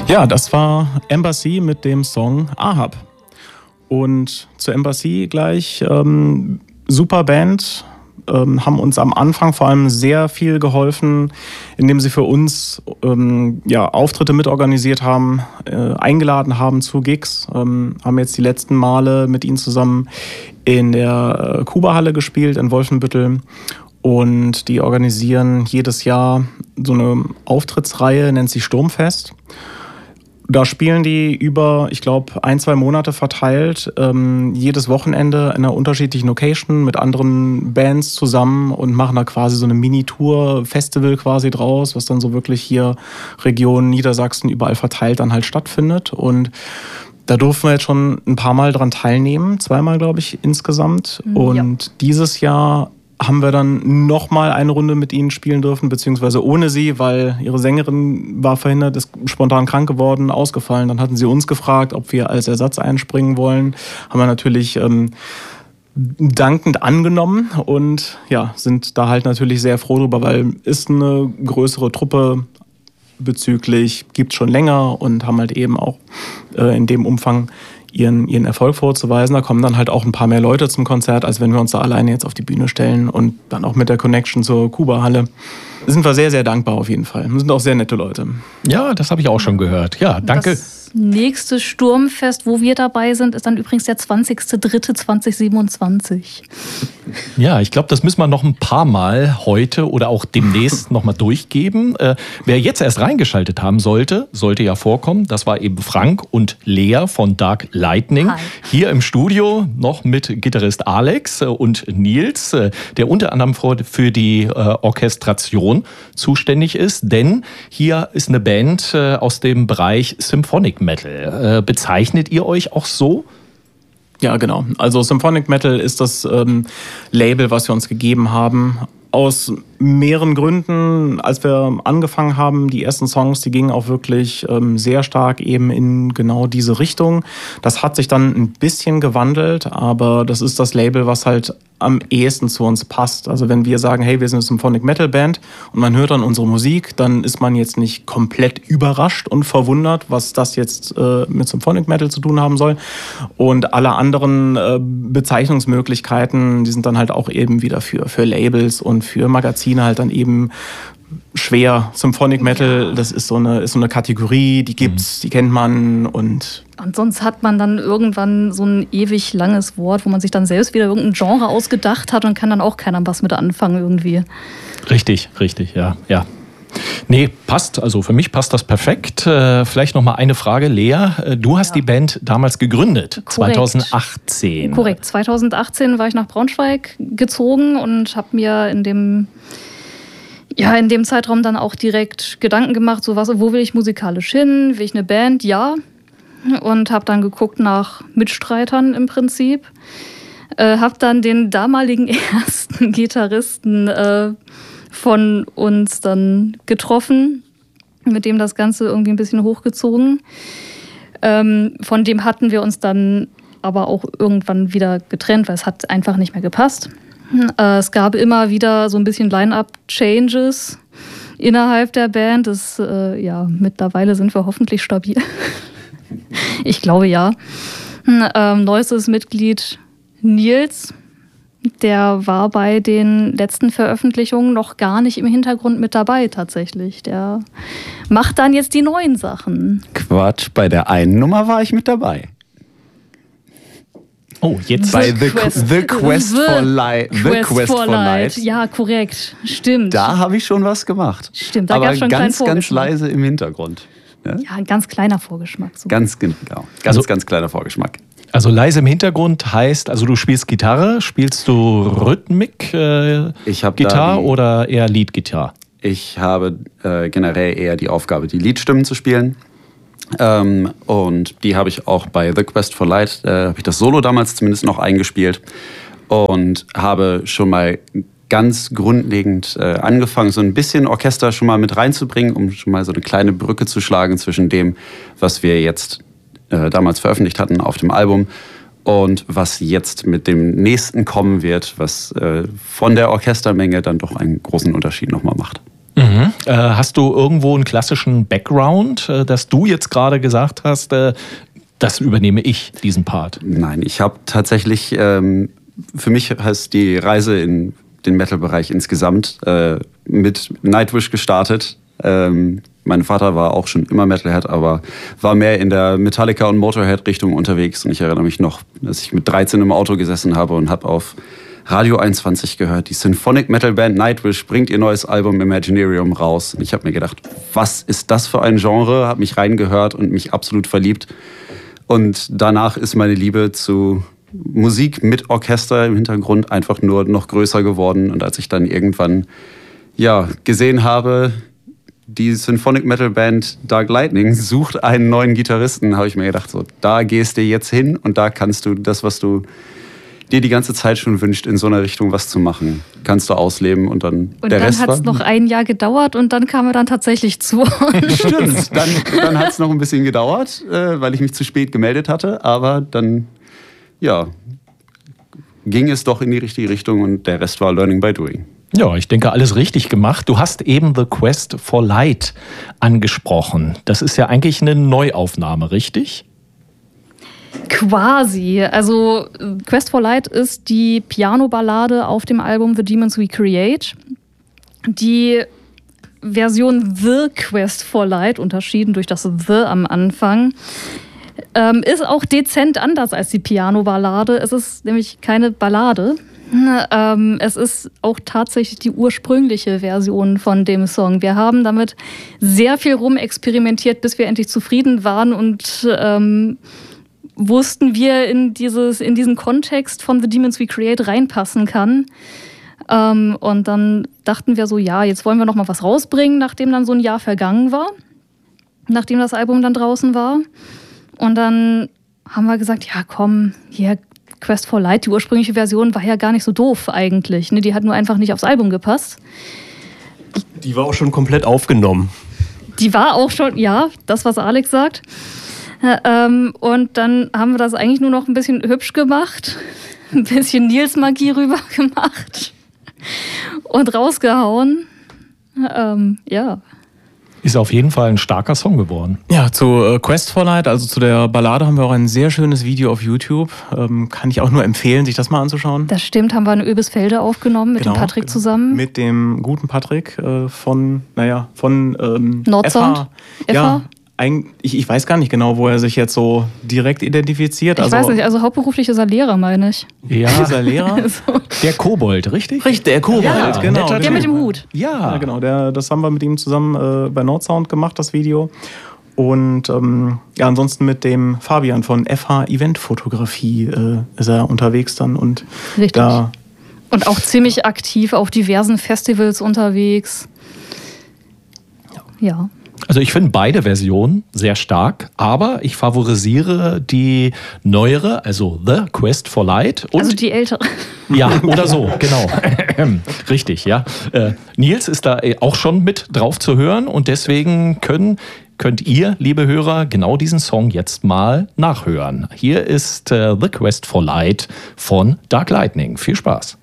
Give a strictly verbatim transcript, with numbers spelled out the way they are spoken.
Ja, das war Embassy mit dem Song Ahab. Und zu Embassy gleich, ähm, super Band, ähm, haben uns am Anfang vor allem sehr viel geholfen, indem sie für uns ähm, ja, Auftritte mitorganisiert haben, äh, eingeladen haben zu Gigs, ähm, haben jetzt die letzten Male mit ihnen zusammen in der äh, Kuba-Halle gespielt in Wolfenbüttel. Und die organisieren jedes Jahr so eine Auftrittsreihe, nennt sich Sturmfest. Da spielen die über, ich glaube, ein, zwei Monate verteilt, ähm, jedes Wochenende in einer unterschiedlichen Location mit anderen Bands zusammen und machen da quasi so eine Mini-Tour, Festival quasi draus, was dann so wirklich hier Region Niedersachsen überall verteilt dann halt stattfindet. Und da durften wir jetzt schon ein paar Mal dran teilnehmen, zweimal glaube ich insgesamt. Und ja. Dieses Jahr haben wir dann nochmal eine Runde mit ihnen spielen dürfen, beziehungsweise ohne sie, weil ihre Sängerin war verhindert, ist spontan krank geworden, ausgefallen. Dann hatten sie uns gefragt, ob wir als Ersatz einspringen wollen. Haben wir natürlich ähm, dankend angenommen und ja, sind da halt natürlich sehr froh drüber, weil ist eine größere Truppe bezüglich, gibt es schon länger und haben halt eben auch äh, in dem Umfang Ihren, ihren Erfolg vorzuweisen. Da kommen dann halt auch ein paar mehr Leute zum Konzert, als wenn wir uns da alleine jetzt auf die Bühne stellen und dann auch mit der Connection zur Kuba-Halle. Sind wir sehr, sehr dankbar auf jeden Fall. Wir sind auch sehr nette Leute. Ja, das habe ich auch schon gehört. Ja, danke. Das nächste Sturmfest, wo wir dabei sind, ist dann übrigens der zwanzigster dritter zweitausendsiebenundzwanzig. Ja, ich glaube, das müssen wir noch ein paar Mal heute oder auch demnächst noch mal durchgeben. Äh, wer jetzt erst reingeschaltet haben sollte, sollte ja vorkommen. Das war eben Frank und Lea von Dark Lightning. Hi. Hier im Studio noch mit Gitarrist Alex und Nils, äh, der unter anderem für die äh, Orchestration zuständig ist. Denn hier ist eine Band äh, aus dem Bereich Symphonic Metal. Äh, bezeichnet ihr euch auch so? Ja, genau. Also Symphonic Metal ist das ähm, Label, was wir uns gegeben haben. Aus mehreren Gründen. Als wir angefangen haben, die ersten Songs, die gingen auch wirklich ähm, sehr stark eben in genau diese Richtung. Das hat sich dann ein bisschen gewandelt, aber das ist das Label, was halt am ehesten zu uns passt. Also wenn wir sagen, hey, wir sind eine Symphonic Metal Band und man hört dann unsere Musik, dann ist man jetzt nicht komplett überrascht und verwundert, was das jetzt äh, mit Symphonic Metal zu tun haben soll. Und alle anderen äh, Bezeichnungsmöglichkeiten, die sind dann halt auch eben wieder für, für Labels und für Magazine halt dann eben schwer. Symphonic Metal, das ist so eine, ist so eine Kategorie, die gibt's, die kennt man und Und sonst hat man dann irgendwann so ein ewig langes Wort, wo man sich dann selbst wieder irgendein Genre ausgedacht hat und kann dann auch keiner was mit anfangen irgendwie. Richtig, richtig, ja, ja. Nee, passt. Also für mich passt das perfekt. Äh, vielleicht noch mal eine Frage, Lea. Du hast ja. die Band damals gegründet, Korrekt. zweitausendachtzehn. Korrekt. zweitausendachtzehn war ich nach Braunschweig gezogen und habe mir in dem Ja, in dem Zeitraum dann auch direkt Gedanken gemacht, so was, wo will ich musikalisch hin? Will ich eine Band? Ja. Und habe dann geguckt nach Mitstreitern im Prinzip. Äh, habe dann den damaligen ersten Gitarristen äh, von uns dann getroffen, mit dem das Ganze irgendwie ein bisschen hochgezogen. Ähm, von dem hatten wir uns dann aber auch irgendwann wieder getrennt, weil es hat einfach nicht mehr gepasst. Es gab immer wieder so ein bisschen Line-Up-Changes innerhalb der Band. Das, äh, ja, mittlerweile sind wir hoffentlich stabil. Ich glaube, ja. Ähm, neuestes Mitglied Nils, der war bei den letzten Veröffentlichungen noch gar nicht im Hintergrund mit dabei tatsächlich. Der macht dann jetzt die neuen Sachen. Quatsch, bei der einen Nummer war ich mit dabei. Oh, jetzt bei The Quest, the Quest the for Light. The Quest, Quest for for Light. Light. Ja, korrekt. Stimmt. Da habe ich schon was gemacht. Stimmt, da aber gab es schon einen ganz, kleinen ganz Vorgeschmack. leise im Hintergrund. Ja, ja ein ganz kleiner Vorgeschmack. So. Ganz genau. Ganz, also, ganz kleiner Vorgeschmack. Also leise im Hintergrund heißt, also du spielst Gitarre, spielst du Rhythmik, äh, ich hab Gitarre die, oder eher Leadgitarre? Ich habe äh, generell eher die Aufgabe, die Leadstimmen zu spielen. Ähm, und die habe ich auch bei The Quest for Light, äh, habe ich das Solo damals zumindest noch eingespielt und habe schon mal ganz grundlegend äh, angefangen, so ein bisschen Orchester schon mal mit reinzubringen, um schon mal so eine kleine Brücke zu schlagen zwischen dem, was wir jetzt äh, damals veröffentlicht hatten auf dem Album und was jetzt mit dem nächsten kommen wird, was äh, von der Orchestermenge dann doch einen großen Unterschied nochmal macht. Mhm. Äh, hast du irgendwo einen klassischen Background, äh, dass du jetzt gerade gesagt hast, äh, das übernehme ich, diesen Part? Nein, ich habe tatsächlich, ähm, für mich heißt die Reise in den Metal-Bereich insgesamt äh, mit Nightwish gestartet. Ähm, mein Vater war auch schon immer Metalhead, aber war mehr in der Metallica- und Motorhead-Richtung unterwegs. Und ich erinnere mich noch, dass ich mit dreizehn im Auto gesessen habe und habe auf Radio einundzwanzig gehört, die Symphonic Metal Band Nightwish bringt ihr neues Album Imaginarium raus. Und ich habe mir gedacht, was ist das für ein Genre? Habe mich reingehört und mich absolut verliebt. Und danach ist meine Liebe zu Musik mit Orchester im Hintergrund einfach nur noch größer geworden. Und als ich dann irgendwann ja, gesehen habe, die Symphonic Metal Band Dark Lightning sucht einen neuen Gitarristen, habe ich mir gedacht, so, da gehst du jetzt hin und da kannst du das, was du dir die ganze Zeit schon wünscht, in so einer Richtung was zu machen. Kannst du ausleben und dann und der dann Rest hat es noch ein Jahr gedauert und dann kam er dann tatsächlich zu uns. Stimmt, dann, dann hat es noch ein bisschen gedauert, äh, weil ich mich zu spät gemeldet hatte, aber dann, ja, ging es doch in die richtige Richtung und der Rest war Learning by Doing. Ja, ich denke, alles richtig gemacht. Du hast eben The Quest for Light angesprochen. Das ist ja eigentlich eine Neuaufnahme, richtig? Quasi. Also Quest for Light ist die Piano-Ballade auf dem Album The Demons We Create. Die Version The Quest for Light, unterschieden durch das The am Anfang, ähm, ist auch dezent anders als die Piano-Ballade. Es ist nämlich keine Ballade. Ähm, es ist auch tatsächlich die ursprüngliche Version von dem Song. Wir haben damit sehr viel rumexperimentiert, bis wir endlich zufrieden waren und ähm, wussten, wie er in, dieses, in diesen Kontext von The Demons We Create reinpassen kann. Ähm, und dann dachten wir so, ja, jetzt wollen wir noch mal was rausbringen, nachdem dann so ein Jahr vergangen war, nachdem das Album dann draußen war. Und dann haben wir gesagt, ja komm, hier Quest for Light, die ursprüngliche Version, war ja gar nicht so doof eigentlich. Ne? Die hat nur einfach nicht aufs Album gepasst. Die war auch schon komplett aufgenommen. Die war auch schon, ja, das, was Alex sagt. Ähm, und dann haben wir das eigentlich nur noch ein bisschen hübsch gemacht, ein bisschen Nils-Magie rüber gemacht und rausgehauen. Ähm, ja. Ist auf jeden Fall ein starker Song geworden. Ja, zu äh, Quest for Light, also zu der Ballade, haben wir auch ein sehr schönes Video auf YouTube. Ähm, kann ich auch nur empfehlen, sich das mal anzuschauen. Das stimmt, haben wir in Öbisfelde aufgenommen mit genau, dem Patrick genau. zusammen. Mit dem guten Patrick äh, von, naja, von ähm, Nordsound? F H. Ja, ein, ich, ich weiß gar nicht genau, wo er sich jetzt so direkt identifiziert. Ich also, weiß nicht, also hauptberuflich ist er Lehrer, meine ich. Ja, ist er Lehrer? so. Der Kobold, richtig? Richtig, der Kobold, Ja, genau. netter Der Typ. mit dem Hut. Ja, Ja, genau. Der, das haben wir mit ihm zusammen äh, bei Nordsound gemacht, das Video. Und ähm, ja, ansonsten mit dem Fabian von F H Eventfotografie äh, ist er unterwegs dann. Und Richtig. da Und auch ziemlich aktiv auf diversen Festivals unterwegs. Ja. Also ich finde beide Versionen sehr stark, aber ich favorisiere die neuere, also The Quest for Light. Und Also die ältere. ja, oder so, genau. Richtig, ja. Äh, Nils ist da auch schon mit drauf zu hören und deswegen können, könnt ihr, liebe Hörer, genau diesen Song jetzt mal nachhören. Hier ist äh, The Quest for Light von Dark Lightning. Viel Spaß.